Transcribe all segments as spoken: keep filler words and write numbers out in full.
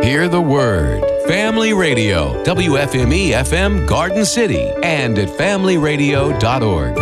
Hear the Word. Family Radio, W F M E F M Garden City, and at family radio dot org.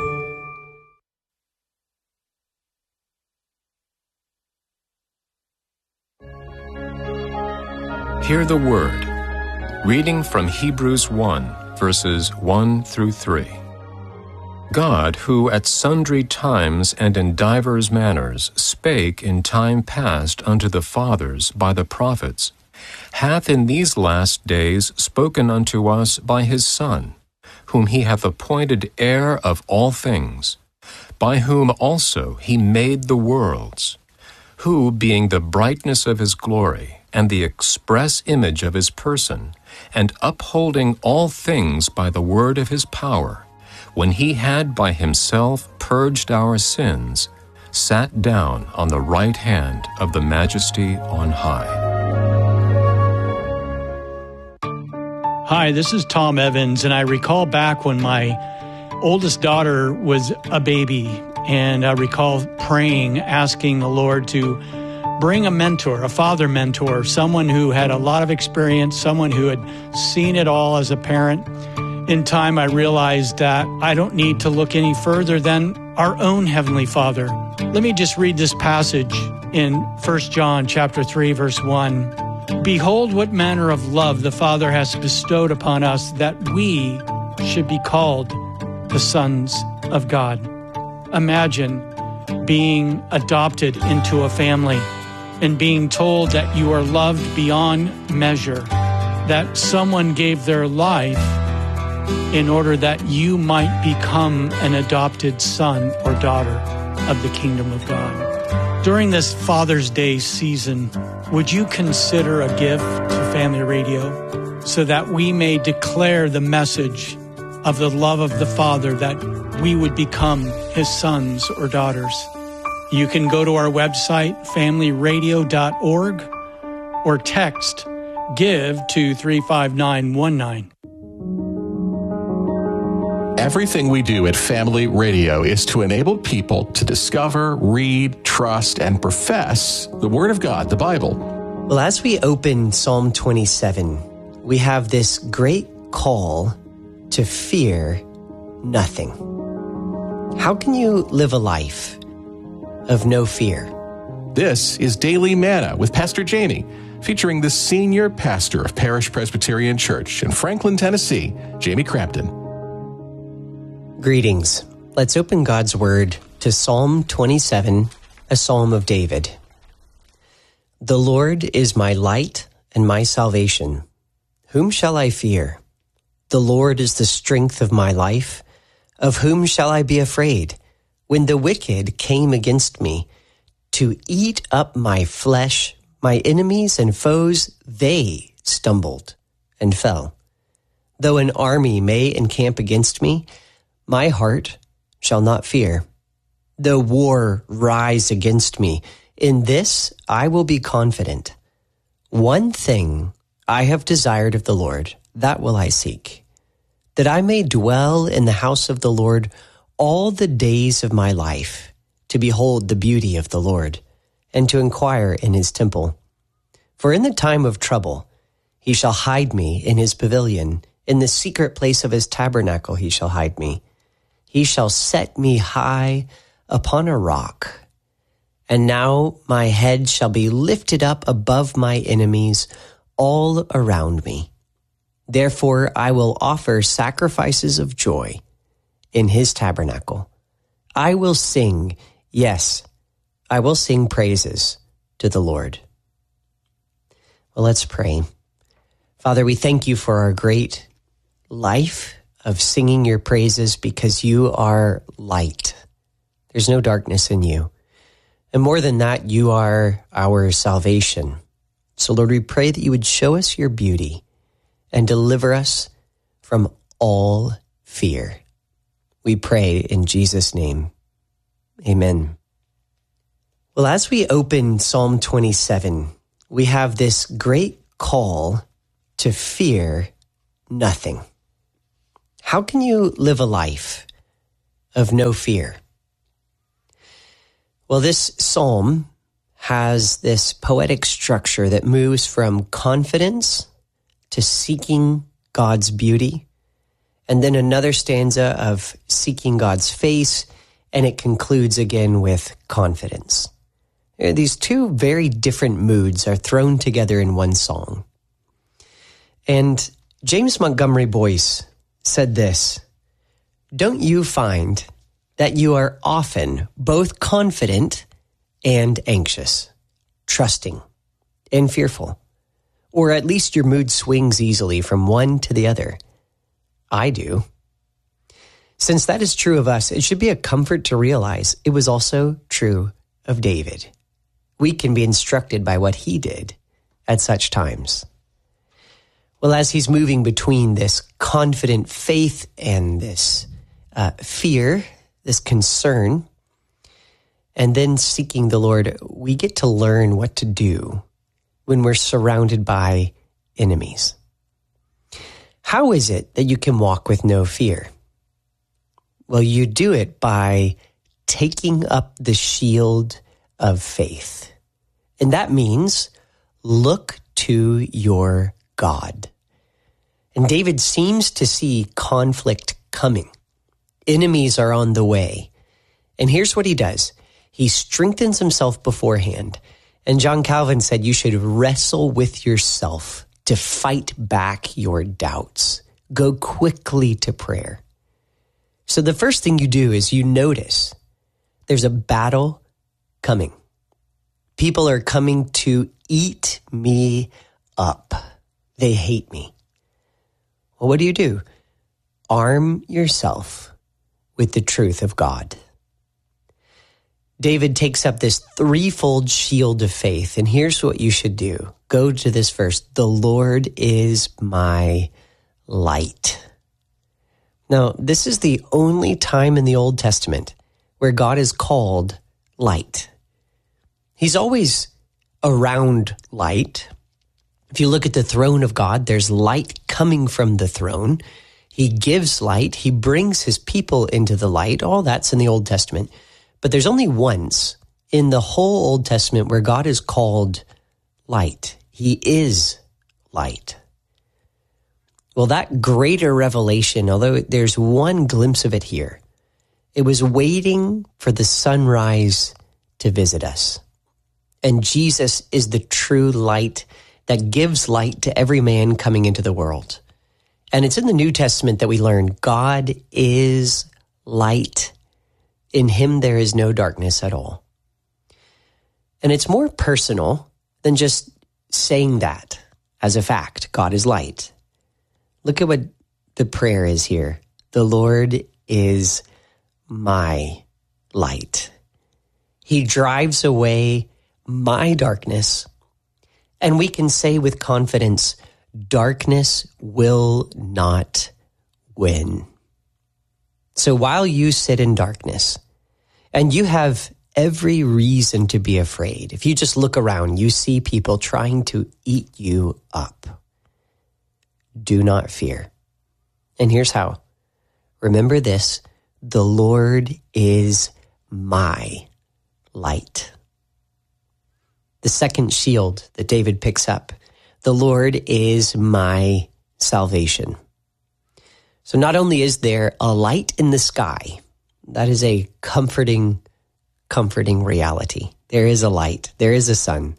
Hear the Word. Reading from Hebrews one, verses one through three. God, who at sundry times and in divers manners spake in time past unto the fathers by the prophets, hath in these last days spoken unto us by his Son, whom he hath appointed heir of all things, by whom also he made the worlds, who, being the brightness of his glory, and the express image of his person, and upholding all things by the word of his power, when he had by himself purged our sins, sat down on the right hand of the Majesty on high. Hi, this is Tom Evans, and I recall back when my oldest daughter was a baby, and I recall praying, asking the Lord to bring a mentor, a father mentor, someone who had a lot of experience, someone who had seen it all as a parent. In time, I realized that I don't need to look any further than our own Heavenly Father. Let me just read this passage in First John chapter three, verse one. Behold, what manner of love the Father has bestowed upon us, that we should be called the sons of God. Imagine being adopted into a family and being told that you are loved beyond measure, that someone gave their life in order that you might become an adopted son or daughter of the kingdom of God. During this Father's Day season, would you consider a gift to Family Radio so that we may declare the message of the love of the Father, that we would become his sons or daughters? You can go to our website, family radio dot org, or text GIVE to three five nine one nine. Everything we do at Family Radio is to enable people to discover, read, trust, and profess the Word of God, the Bible. Well, as we open Psalm twenty-seven, we have this great call to fear nothing. How can you live a life of no fear? This is Daily Manna with Pastor Jamie, featuring the senior pastor of Parish Presbyterian Church in Franklin, Tennessee, Jamie Crampton. Greetings. Let's open God's Word to Psalm twenty-seven, a psalm of David. The Lord is my light and my salvation. Whom shall I fear? The Lord is the strength of my life. Of whom shall I be afraid? When the wicked came against me to eat up my flesh, my enemies and foes, they stumbled and fell. Though an army may encamp against me, my heart shall not fear. Though war rise against me, in this I will be confident. One thing I have desired of the Lord, that will I seek, that I may dwell in the house of the Lord all the days of my life, to behold the beauty of the Lord, and to inquire in his temple. For in the time of trouble he shall hide me in his pavilion, in the secret place of his tabernacle he shall hide me. He shall set me high upon a rock. And now my head shall be lifted up above my enemies all around me. Therefore I will offer sacrifices of joy in his tabernacle. I will sing, yes, I will sing praises to the Lord. Well, let's pray. Father, we thank you for our great life of singing your praises, because you are light. There's no darkness in you. And more than that, you are our salvation. So Lord, we pray that you would show us your beauty and deliver us from all fear. We pray in Jesus' name. Amen. Well, as we open Psalm twenty-seven, we have this great call to fear nothing. How can you live a life of no fear? Well, this psalm has this poetic structure that moves from confidence to seeking God's beauty, and then another stanza of seeking God's face, and it concludes again with confidence. These two very different moods are thrown together in one song. And James Montgomery Boyce said this: "Don't you find that you are often both confident and anxious, trusting and fearful? Or at least your mood swings easily from one to the other. I do. Since that is true of us, it should be a comfort to realize it was also true of David. We can be instructed by what he did at such times." Well, as he's moving between this confident faith and this uh, fear, this concern, and then seeking the Lord, we get to learn what to do when we're surrounded by enemies. How is it that you can walk with no fear? Well, you do it by taking up the shield of faith. And that means look to your God. And David seems to see conflict coming. Enemies are on the way. And here's what he does. He strengthens himself beforehand. And John Calvin said you should wrestle with yourself to fight back your doubts. Go quickly to prayer. So the first thing you do is you notice there's a battle coming. People are coming to eat me up. They hate me. Well, what do you do? Arm yourself with the truth of God. David takes up this threefold shield of faith, and here's what you should do. Go to this verse. The Lord is my light. Now, this is the only time in the Old Testament where God is called light. He's always around light. If you look at the throne of God, there's light coming from the throne. He gives light. He brings his people into the light. All that's in the Old Testament. But there's only once in the whole Old Testament where God is called light. He is light. Well, that greater revelation, although there's one glimpse of it here, it was waiting for the sunrise to visit us. And Jesus is the true light that gives light to every man coming into the world. And it's in the New Testament that we learn God is light. In him there is no darkness at all. And it's more personal than just saying that as a fact. God is light. Look at what the prayer is here. The Lord is my light. He drives away my darkness. And we can say with confidence, darkness will not win. So while you sit in darkness, and you have every reason to be afraid, if you just look around, you see people trying to eat you up. Do not fear. And here's how. Remember this, the Lord is my light. The second shield that David picks up, the Lord is my salvation. So not only is there a light in the sky, that is a comforting, comforting reality. There is a light, there is a sun.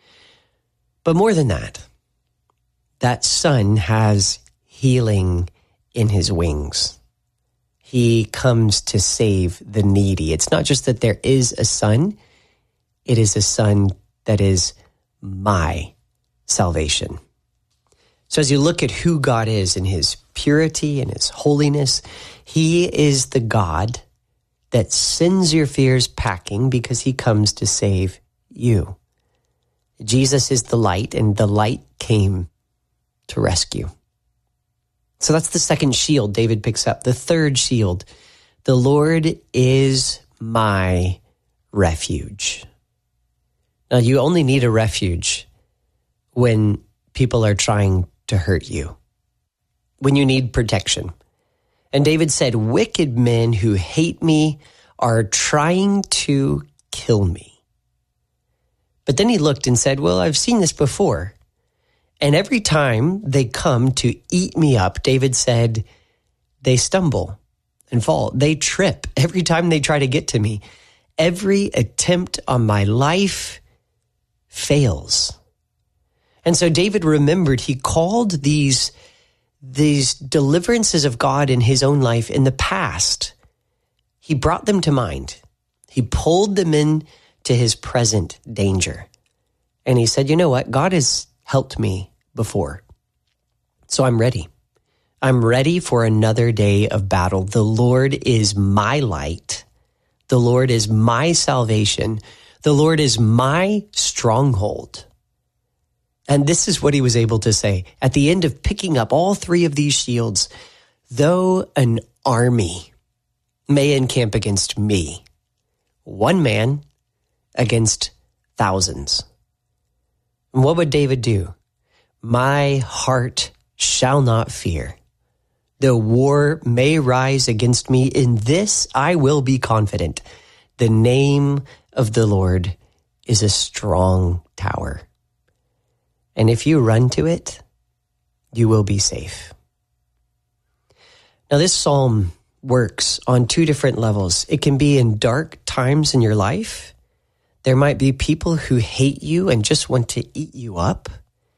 But more than that, that sun has healing in his wings. He comes to save the needy. It's not just that there is a sun, it is a sun that is my salvation. So as you look at who God is in his purity and his holiness, he is the God that sends your fears packing because he comes to save you. Jesus is the light, and the light came to rescue. So that's the second shield David picks up. The third shield, the Lord is my refuge. Now, you only need a refuge when people are trying to hurt you, when you need protection. And David said, wicked men who hate me are trying to kill me. But then he looked and said, well, I've seen this before. And every time they come to eat me up, David said, they stumble and fall. They trip every time they try to get to me. Every attempt on my life fails. And so David remembered he called these, these deliverances of God in his own life in the past. He brought them to mind. He pulled them in to his present danger. And he said, you know what? God has helped me before. So I'm ready. I'm ready for another day of battle. The Lord is my light. The Lord is my salvation. The Lord is my stronghold. And this is what he was able to say at the end of picking up all three of these shields. Though an army may encamp against me, one man against thousands. And what would David do? My heart shall not fear. Though war may rise against me, in this I will be confident. The name of the Lord is a strong tower. And if you run to it, you will be safe. Now, this psalm works on two different levels. It can be in dark times in your life. There might be people who hate you and just want to eat you up.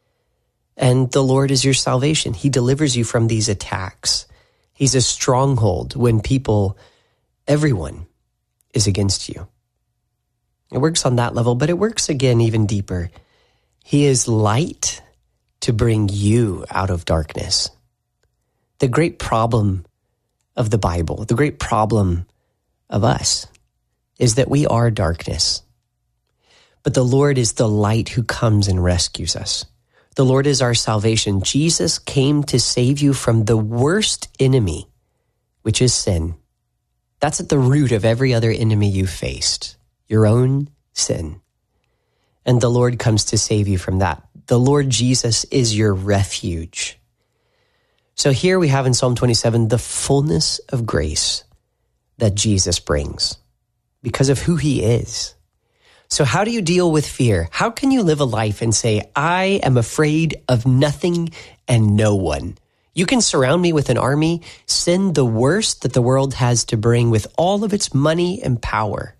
And the Lord is your salvation. He delivers you from these attacks. He's a stronghold when people, everyone, is against you. It works on that level, but it works again even deeper. He is light to bring you out of darkness. The great problem of the Bible, the great problem of us, is that we are darkness. But the Lord is the light who comes and rescues us. The Lord is our salvation. Jesus came to save you from the worst enemy, which is sin. That's at the root of every other enemy you faced, your own sin. And the Lord comes to save you from that. The Lord Jesus is your refuge. So here we have in Psalm twenty-seven the fullness of grace that Jesus brings because of who he is. So how do you deal with fear? How can you live a life and say, I am afraid of nothing and no one? You can surround me with an army, send the worst that the world has to bring with all of its money and power.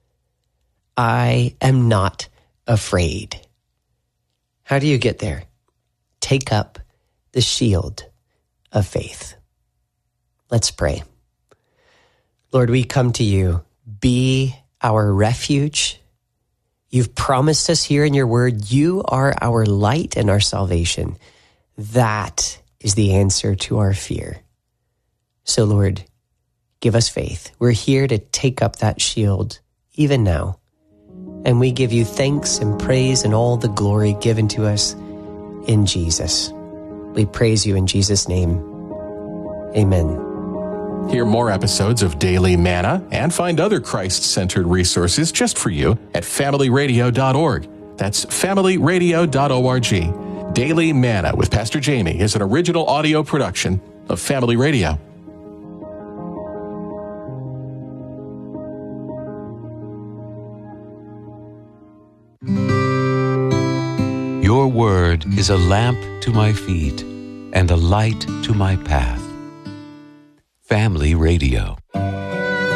I am not afraid. How do you get there? Take up the shield of faith. Let's pray. Lord, we come to you. Be our refuge. You've promised us here in your word, you are our light and our salvation. That is the answer to our fear. So Lord, give us faith. We're here to take up that shield even now. And we give you thanks and praise and all the glory given to us in Jesus. We praise you in Jesus' name. Amen. Hear more episodes of Daily Manna and find other Christ-centered resources just for you at family radio dot org. That's family radio dot org. Daily Manna with Pastor Jamie is an original audio production of Family Radio. Your word is a lamp to my feet and a light to my path. Family Radio.